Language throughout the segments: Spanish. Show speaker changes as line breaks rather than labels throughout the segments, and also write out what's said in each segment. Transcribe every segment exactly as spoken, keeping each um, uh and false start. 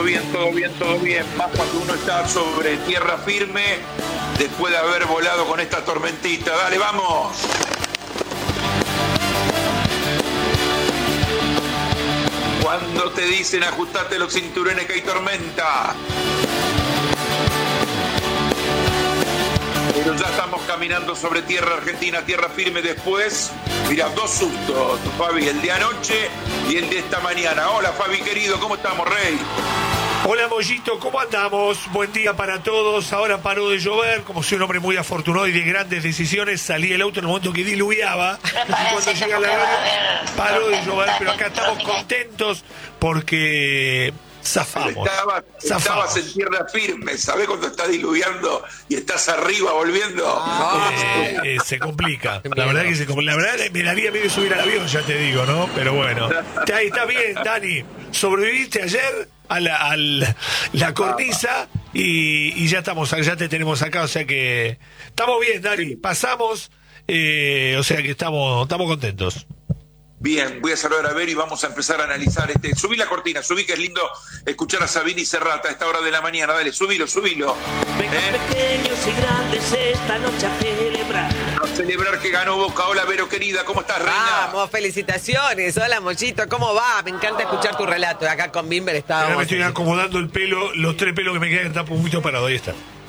bien, todo bien, todo bien. Más cuando uno está sobre tierra firme, después de haber volado con esta tormentita. Dale, vamos. Cuando te dicen ajustate los cinturones que hay tormenta. Pero ya estamos caminando sobre tierra argentina, tierra firme después. Mira, dos sustos, Fabi, el de anoche y el de esta mañana. Hola, Fabi, querido, ¿cómo estamos, Rey?
Hola, Mollito, ¿cómo andamos? Buen día para todos. Ahora paró de llover, como soy un hombre muy afortunado y de grandes decisiones, salí del auto en el momento que diluviaba. Y cuando llega la radio, paró de llover, pero acá estamos contentos porque zafamos.
Estabas, estabas en tierra firme, ¿sabés cuando está diluviando y estás arriba volviendo?
Ah, eh, eh, se complica. La verdad que se complica. La verdad me daría miedo subir al avión, ya te digo, ¿no? Pero bueno. Ahí está bien, Dani. Sobreviviste ayer a la, a la, la cornisa y, y ya estamos, ya te tenemos acá, o sea que estamos bien, Dani. Pasamos, eh, o sea que estamos, estamos contentos.
Bien, voy a saludar a Ver y vamos a empezar a analizar este. Subí la cortina, subí que es lindo escuchar a Sabini Serrata a esta hora de la mañana. Dale, subilo, subilo.
Vengan ¿Eh? pequeños y grandes esta noche a celebrar.
A celebrar que ganó Boca. Hola, Vero, querida, ¿cómo estás, reina?
Vamos, felicitaciones. Hola, Mollito, ¿cómo va? Me encanta escuchar tu relato. Acá con Bimber estábamos.
Ahora me estoy acomodando el pelo, los tres pelos que me quedan están un poquito parados. Ahí está.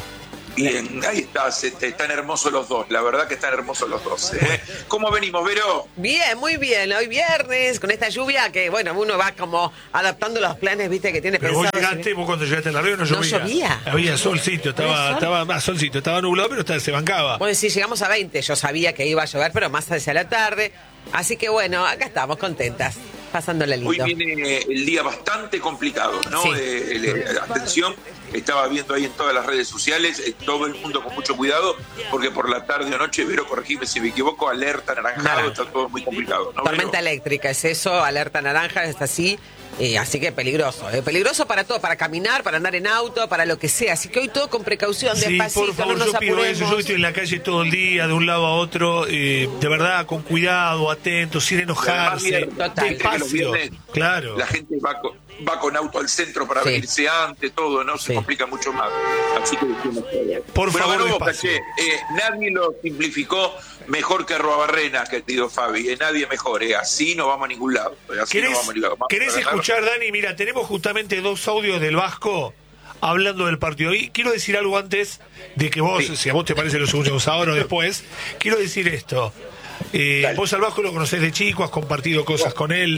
Bien, ahí estás, este, están hermosos los dos, la verdad que están hermosos los dos. ¿eh? ¿Cómo venimos, Vero?
Bien, muy bien, hoy viernes, con esta lluvia que, bueno, uno va como adaptando los planes, viste, que tiene
pero
pensado.
Pero vos llegaste, vos cuando llegaste a la río no llovía.
No llovía.
Había solcito, estaba, estaba más solcito, estaba nublado, pero estaba, se bancaba.
Bueno, sí, llegamos a veinte, yo sabía que iba a llover, pero más hacia la tarde, así que bueno, acá estamos, contentas. Pasándola lindo.
Hoy viene el día bastante complicado, ¿no?
Sí.
Eh, eh, atención, estaba viendo ahí en todas las redes sociales, eh, todo el mundo con mucho cuidado, porque por la tarde o noche, Vero, corregime si me equivoco, alerta anaranjado,
Naranja.
está todo muy complicado, ¿no?
Tormenta
Vero?
eléctrica, es eso, alerta naranja, es así. Y así que peligroso, ¿eh? Peligroso para todo, para caminar, para andar en auto, para lo que sea. Así que hoy todo con precaución,
sí,
despacito,
por favor,
no nos
yo pido
apuremos.
eso. Yo estoy en la calle todo el día, de un lado a otro, eh, de verdad, con cuidado, atento, sin enojarse, despacio. Claro.
La gente va con, va con auto al centro para
Sí.
venirse antes, todo, ¿no? Se
Sí.
complica mucho más. Así que decimos todo.
Por
bueno,
favor,
bueno,
despacio.
Boca, che, eh, nadie lo simplificó mejor que Arruabarrena, querido Fabi. Eh, nadie mejor, eh. Así no vamos a ningún lado. eh, Así
¿Querés,
no vamos a ningún lado. Vamos
¿querés
a ganar.
escuchar, Dani? Mira, tenemos justamente dos audios del Vasco hablando del partido. Y quiero decir algo antes de que vos,
Sí.
si a vos te parece lo escuchamos ahora o después, quiero decir esto. Eh, vos al Vasco lo conocés de chico, has compartido cosas con él.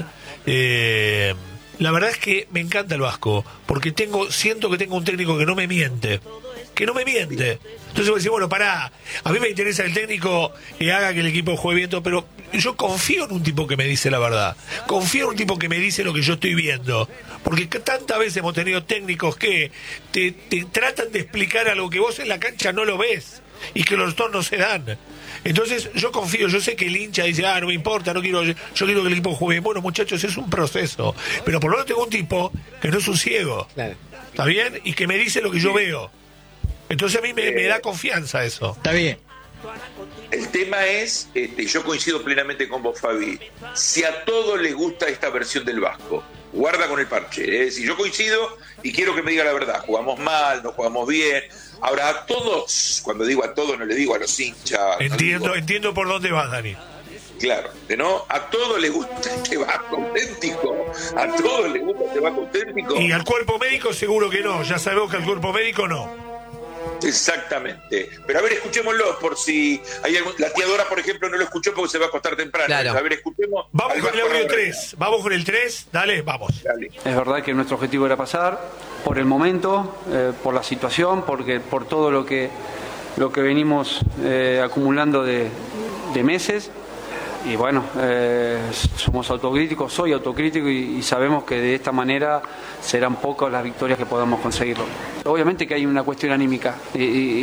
Eh, la verdad es que me encanta el Vasco, porque tengo, siento que tengo un técnico que no me miente. Que no me miente. Entonces voy a decir, bueno, pará, a mí me interesa el técnico que haga que el equipo juegue bien, todo, pero yo confío en un tipo que me dice la verdad. Confío en un tipo que me dice lo que yo estoy viendo. Porque tantas veces hemos tenido técnicos que te, te tratan de explicar algo que vos en la cancha no lo ves y que los dos no se dan. Entonces yo confío, yo sé que el hincha dice, ah, no me importa, no quiero, yo quiero que el equipo juegue bien. Bueno, muchachos, es un proceso. Pero por lo menos tengo un tipo que no es un ciego.
Claro.
¿Está bien? Y que me dice lo que yo veo. Entonces a mí me, me da confianza eso.
Está bien.
El tema es, este, yo coincido plenamente con vos, Fabi, si a todos les gusta esta versión del Vasco, guarda con el parche, es decir, yo coincido y quiero que me diga la verdad, jugamos mal, no jugamos bien. Ahora, a todos, cuando digo a todos, no le digo a los hinchas.
Entiendo,
no digo,
entiendo por dónde vas, Dani.
claro, ¿no? A todos les gusta este Vasco auténtico, a todos les gusta este Vasco auténtico.
Y al cuerpo médico seguro que no, ya sabemos que al cuerpo médico no.
Exactamente. Pero a ver, escuchémoslo por si hay algún... La tía Dora, por ejemplo, no lo escuchó porque se va a acostar temprano.
Claro.
A ver, escuchemos.
Vamos
al
con el
Vasco
audio
Arruabarrena.
tres, vamos con el tres, dale, vamos.
Dale.
Es verdad que nuestro objetivo era pasar por el momento, eh, por la situación, porque por todo lo que lo que venimos eh, acumulando de, de meses. Y bueno, eh, somos autocríticos, soy autocrítico y, y sabemos que de esta manera serán pocas las victorias que podamos conseguirlo. Obviamente que hay una cuestión anímica y,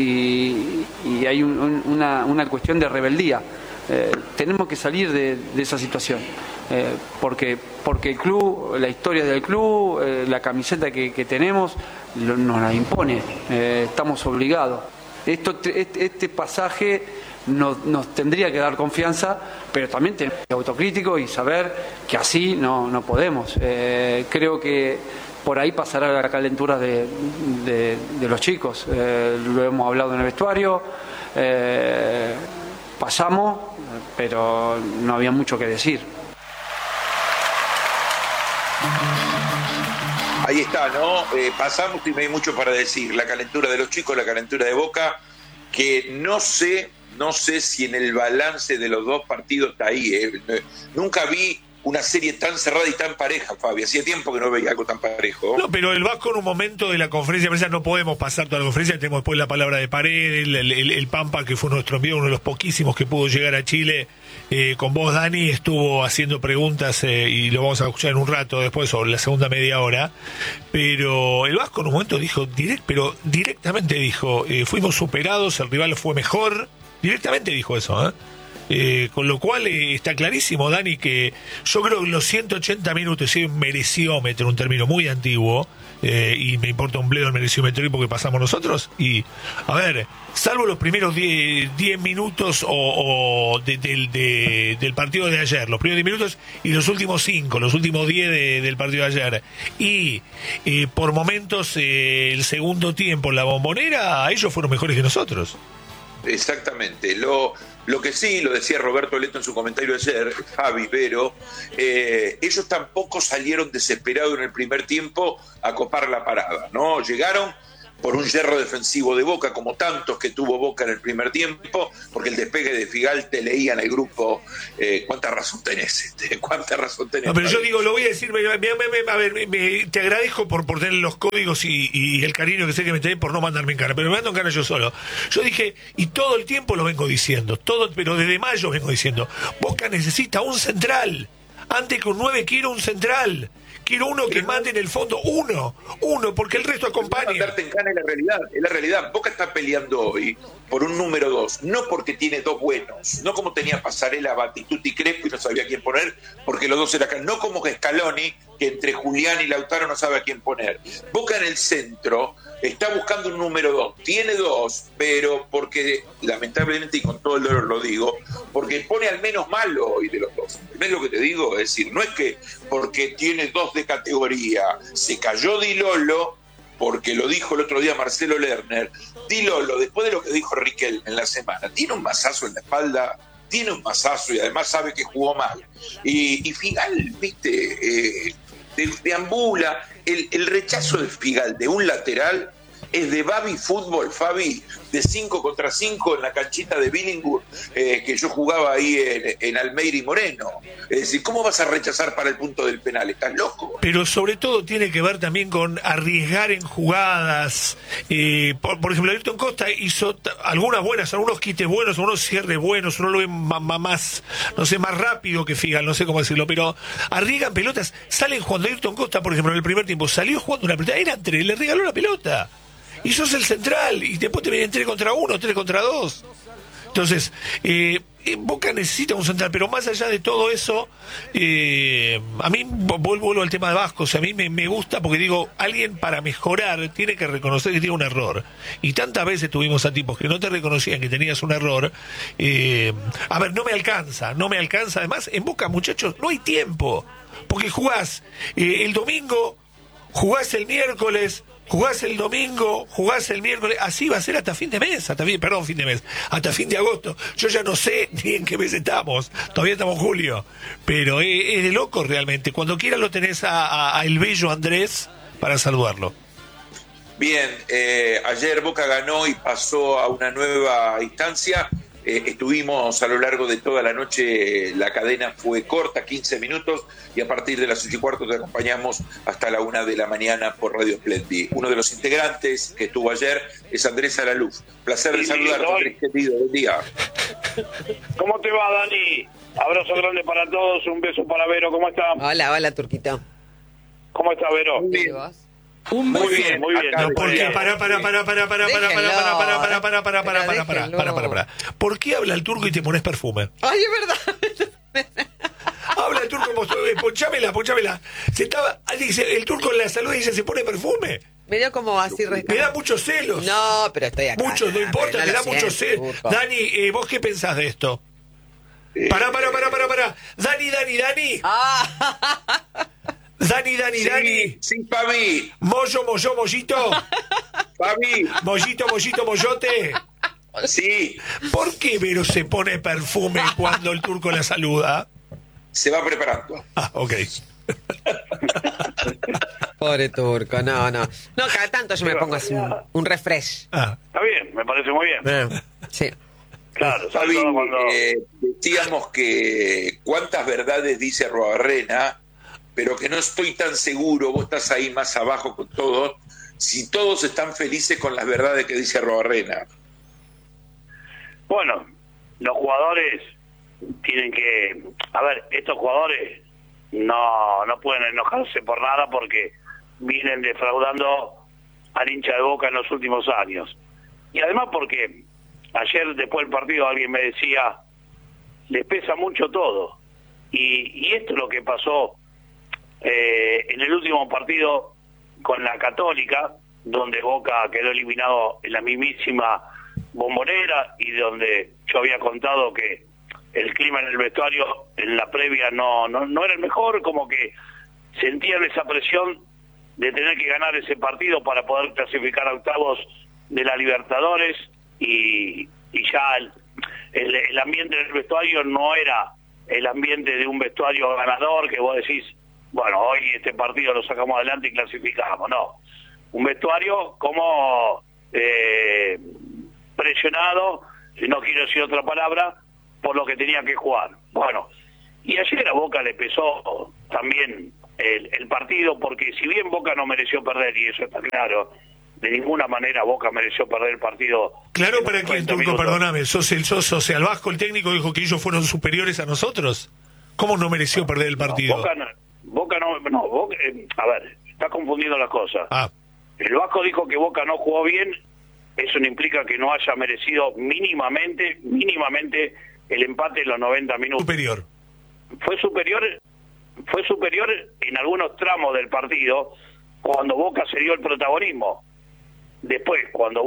y, y hay un, un, una, una cuestión de rebeldía. Eh, tenemos que salir de, de esa situación, eh, porque, porque el club, la historia del club, eh, la camiseta que, que tenemos lo, nos la impone, eh, estamos obligados. Esto, este, este pasaje nos, nos tendría que dar confianza, pero también tener autocrítico y saber que así no, no podemos. Eh, creo que por ahí pasará la calentura de, de, de los chicos. Eh, lo hemos hablado en el vestuario, eh, pasamos, pero no había mucho que decir.
Ahí está, ¿no? Eh, pasamos y no hay mucho para decir. La calentura de los chicos, la calentura de Boca, que no sé, no sé si en el balance de los dos partidos está ahí. ¿eh? Nunca vi una serie tan cerrada y tan pareja, Fabi. Hacía tiempo que no veía algo tan parejo.
No, pero el Vasco en un momento de la conferencia de prensa, no podemos pasar toda la conferencia, tenemos después la palabra de Paredes, el, el, el Pampa, que fue nuestro envío, uno de los poquísimos que pudo llegar a Chile, eh, con vos, Dani, estuvo haciendo preguntas, eh, y lo vamos a escuchar en un rato después, sobre la segunda media hora, pero el Vasco en un momento dijo, direct, pero directamente dijo, eh, fuimos superados, el rival fue mejor, directamente dijo eso, ¿eh? Eh, con lo cual eh, está clarísimo, Dani, que yo creo que los ciento ochenta minutos es un mereciómetro, un término muy antiguo, eh, y me importa un bledo el mereciómetro porque pasamos nosotros. Y, a ver, salvo los primeros diez minutos o, o de, de, de, del partido de ayer, los primeros diez minutos y los últimos cinco, los últimos diez de, del partido de ayer, y eh, por momentos eh, el segundo tiempo, la Bombonera, ellos fueron mejores que nosotros.
Exactamente. Lo, lo que sí, lo decía Roberto Leto en su comentario ayer, Javi, pero eh, ellos tampoco salieron desesperados en el primer tiempo a copar la parada, ¿no? Llegaron por un hierro defensivo de Boca, como tantos que tuvo Boca en el primer tiempo, porque el despegue de Figal te leía en el grupo, eh, ¿cuánta razón tenés? Este? ¿Cuánta razón tenés?
No, pero yo digo, lo voy a decir, me, me, me, a ver, me, me, te agradezco por, por tener los códigos y, y el cariño que sé que me tenés por no mandarme en cara, pero me mando en cara yo solo. Yo dije, y todo el tiempo lo vengo diciendo, todo, pero desde mayo vengo diciendo, Boca necesita un central, antes que un nueve quiero un central. Quiero uno que mande en el fondo, uno, uno, porque el resto acompaña.
Mandarte en cana es la realidad, es la realidad. Boca está peleando hoy por un número dos, no porque tiene dos buenos, no como tenía Pasarela, Battistuta y Crespo y no sabía a quién poner, porque los dos eran acá, no como Scaloni, que entre Julián y Lautaro no sabe a quién poner. Boca en el centro está buscando un número dos, tiene dos, pero porque, lamentablemente, y con todo el dolor lo digo, porque pone al menos malo hoy de los dos. ¿Ves lo que te digo? Es decir, no es que porque tiene dos de categoría, se cayó Di Lolo, porque lo dijo el otro día Marcelo Lerner. Di Lolo, después de lo que dijo Riquelme en la semana, tiene un mazazo en la espalda, tiene un mazazo y además sabe que jugó mal. Y, y Figal, viste, eh, de, deambula, el, el rechazo de Figal de un lateral es de Babi Fútbol, Fabi, de cinco contra cinco en la canchita de Billinghurst, eh, que yo jugaba ahí en, en Almeida y Moreno. Es decir, ¿cómo vas a rechazar para el punto del penal? ¿Estás loco?
Pero sobre todo tiene que ver también con arriesgar en jugadas. Eh, por, por ejemplo, Ayrton Costa hizo t- algunas buenas, algunos quites buenos, algunos cierres buenos, uno lo ve más, más, no sé, más rápido que Figal, no sé cómo decirlo, pero arriesgan pelotas, salen jugando. Ayrton Costa, por ejemplo, en el primer tiempo salió jugando una pelota, eran tres, le regaló la pelota. Y sos el central, y después te vienen tres contra uno, tres contra dos. Entonces, eh, Boca necesita un central, pero más allá de todo eso, eh, a mí, vuelvo, vuelvo al tema de Vasco, o sea, a mí me, me gusta porque digo, alguien para mejorar tiene que reconocer que tiene un error. Y tantas veces tuvimos a tipos que no te reconocían que tenías un error. Eh, a ver, no me alcanza, no me alcanza. Además, en Boca, muchachos, no hay tiempo, porque jugás eh, el domingo, jugás el miércoles, jugás el domingo, jugás el miércoles, así va a ser hasta fin de mes, hasta fin, perdón, fin de mes, hasta fin de agosto. Yo ya no sé ni en qué mes estamos, todavía estamos en julio, pero es, es de loco realmente. Cuando quieras lo tenés a, a, a el bello Andrés para saludarlo.
Bien, eh, ayer Boca ganó y pasó a una nueva instancia. Eh, estuvimos a lo largo de toda la noche, la cadena fue corta, quince minutos, y a partir de las ocho y cuarto te acompañamos hasta la una de la mañana por Radio Splendid. Uno de los integrantes que estuvo ayer es Andrés Alaluz. Placer de saludarte, Andrés, querido. Buen día.
¿Cómo te va, Dani? Abrazo grande para todos, un beso para Vero. ¿Cómo está?
Hola, hola, Turquito.
¿Cómo está, Vero?
Muy bien.
Muy bien, muy bien.
No, ¿por qué? Para, para, para, para, para, para, para, para, para, para, para, para, para, para, para, para, para. ¿Por qué habla el turco y te pones perfume?
Ay, es verdad.
Habla el turco como, ponchámela, ponchámela. Se estaba, dice, el turco en la salud dice, se pone perfume.
Me dio como así...
Me da muchos celos.
No, pero estoy acá.
Muchos, no importa,
no
me da
lo
muchos
siento,
celos.
Turco.
Dani, eh, ¿vos qué pensás de esto?
Eh,
Pará, pará, pará, pará, pará. Dani, Dani, Dani.
Ah.
Dani, Dani,
sí,
Dani.
sí, Fabi.
Mollo, mollo, mollito.
Fabi.
Mollito, mollito, mollote.
Sí,
¿Por qué Vero se pone perfume cuando el turco la saluda?
se va preparando.
Ah, ok.
Pobre Turco, no, no. No, cada tanto yo me pongo así un, un refresh.
Ah,
Está bien, me parece muy bien.
Eh, Sí.
Claro, sobre
Fabi,
todo cuando...
eh, decíamos que cuántas verdades dice Arruabarrena, pero que no estoy tan seguro, vos estás ahí más abajo con todos, si todos están felices con las verdades que dice Arruabarrena.
Bueno, los jugadores tienen que... A ver, estos jugadores no, no pueden enojarse por nada porque vienen defraudando al hincha de Boca en los últimos años. Y además porque ayer después del partido alguien me decía, les pesa mucho todo. Y, y esto es lo que pasó eh, en el último partido con la Católica, donde Boca quedó eliminado en la mismísima Bombonera y donde yo había contado que el clima en el vestuario en la previa no, no, no era el mejor, como que sentían esa presión de tener que ganar ese partido para poder clasificar a octavos de la Libertadores y, y ya el, el, el ambiente del vestuario no era el ambiente de un vestuario ganador que vos decís, bueno, hoy este partido lo sacamos adelante y clasificamos, no. Un vestuario como eh, presionado, no quiero decir otra palabra, por lo que tenía que jugar. Bueno, y ayer a Boca le pesó también el, el partido, porque si bien Boca no mereció perder, y eso está claro, de ninguna manera Boca mereció perder el partido.
claro, para quién, Turco,
minutos.
perdóname. ¿Sos el socio, o sea, el Vasco, el técnico, dijo que ellos fueron superiores a nosotros? ¿Cómo no mereció perder el partido?
No, Boca no, Boca no, no Boca, eh, a ver, está confundiendo las cosas.
Ah,
El Vasco dijo que Boca no jugó bien, eso no implica que no haya merecido mínimamente, mínimamente el empate en los noventa minutos.
superior.
Fue superior, fue superior en algunos tramos del partido cuando Boca se dio el protagonismo. Después, cuando